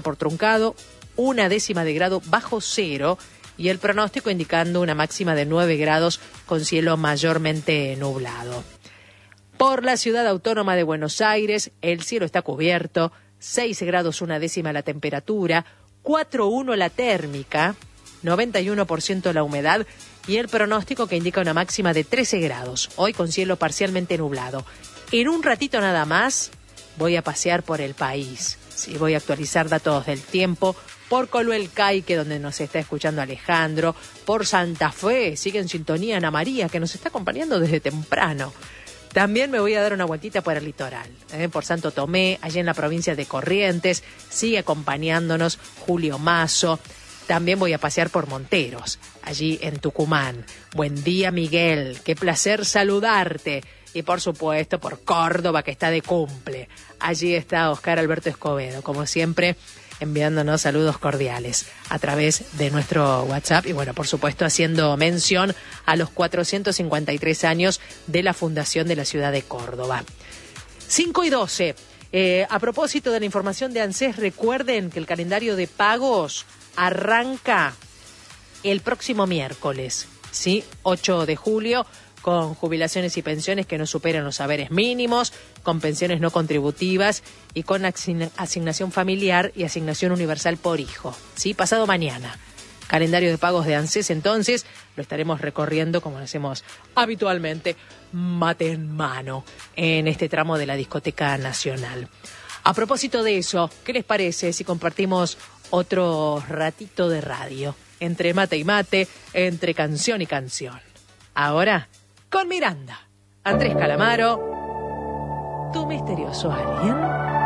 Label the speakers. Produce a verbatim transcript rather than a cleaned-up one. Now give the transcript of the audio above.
Speaker 1: por truncado, una décima de grado bajo cero y el pronóstico indicando una máxima de nueve grados con cielo mayormente nublado. Por la ciudad autónoma de Buenos Aires, el cielo está cubierto, seis grados una décima la temperatura, cuatro coma uno la térmica, noventa y uno por ciento la humedad y el pronóstico que indica una máxima de trece grados, hoy con cielo parcialmente nublado. En un ratito nada más voy a pasear por el país, sí, voy a actualizar datos del tiempo, por Coluelcaique, donde nos está escuchando Alejandro, por Santa Fe, sigue en sintonía Ana María, que nos está acompañando desde temprano. También me voy a dar una vueltita por el litoral, ¿eh? por Santo Tomé, allí en la provincia de Corrientes, sigue acompañándonos Julio Mazo. También voy a pasear por Monteros, allí en Tucumán. Buen día, Miguel, qué placer saludarte. Y por supuesto por Córdoba, que está de cumple. Allí está Oscar Alberto Escobedo, como siempre, enviándonos saludos cordiales a través de nuestro WhatsApp y bueno, por supuesto haciendo mención a los cuatrocientos cincuenta y tres años de la fundación de la ciudad de Córdoba. cinco y doce. Eh, a propósito de la información de ANSES, recuerden que el calendario de pagos arranca el próximo miércoles, ¿sí? ocho de julio, con jubilaciones y pensiones que no superan los haberes mínimos, con pensiones no contributivas y con asign- asignación familiar y asignación universal por hijo. ¿Sí? Pasado mañana. Calendario de pagos de ANSES, entonces, lo estaremos recorriendo como lo hacemos habitualmente, mate en mano, en este tramo de la Discoteca Nacional. A propósito de eso, ¿qué les parece si compartimos otro ratito de radio? Entre mate y mate, entre canción y canción. Ahora, con Miranda, Andrés Calamaro, tu misterioso alien.